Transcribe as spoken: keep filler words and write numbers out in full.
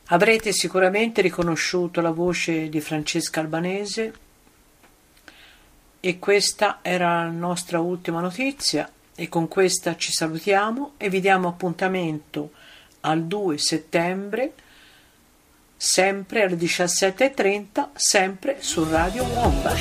Avrete sicuramente riconosciuto la voce di Francesca Albanese e questa era la nostra ultima notizia e con questa ci salutiamo e vi diamo appuntamento al due settembre sempre alle diciassette e trenta sempre su Radio Wombat.